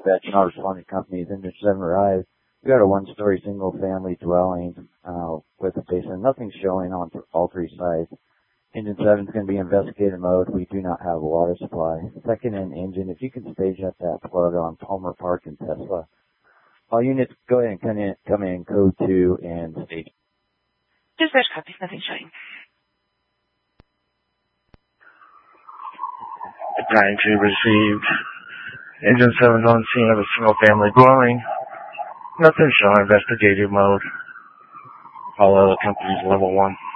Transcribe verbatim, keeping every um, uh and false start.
dispatch and all responding companies. Engine seven arrived. We got a one-story single-family dwelling uh, with a basement. Nothing's showing on th- all three sides. Engine seven is going to be investigative mode. We do not have a water supply. Second in engine, if you can stage up that plug on Palmer Park and Tesla. All units, go ahead and come in, come in code two and stage. Dispatch copies, nothing showing. Battalion two received. Engine seven's on scene of a single-family dwelling. Nothing showing. Investigative mode. All other companies level one.